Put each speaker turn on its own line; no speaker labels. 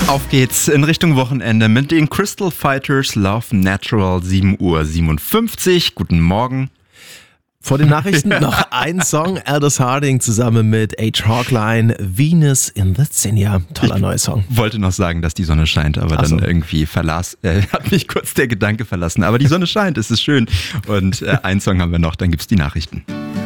Auf geht's in Richtung Wochenende mit den Crystal Fighters, Love Natural, 7:57 Uhr. Guten Morgen.
Vor den Nachrichten noch ein Song, Aldous Harding zusammen mit H. Hawkline, Venus in the Zinnia. Toller neuer Song.
Wollte noch sagen, dass die Sonne scheint, aber dann irgendwie hat mich kurz der Gedanke verlassen. Aber die Sonne scheint, es ist schön. Und einen Song haben wir noch, dann gibt's die Nachrichten.